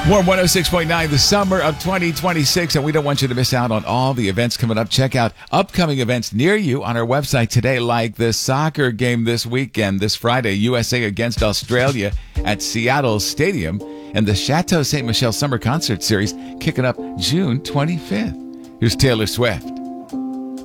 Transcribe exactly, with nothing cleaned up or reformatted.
Warm one oh six point nine, the summer of twenty twenty-six, and we don't want you to miss out on all the events coming up. Check out upcoming events near you on our website today, like the soccer game this weekend, this Friday, U S A against Australia at Seattle Stadium, and the Chateau Saint Michelle Summer Concert Series kicking up June twenty-fifth. Here's Taylor Swift.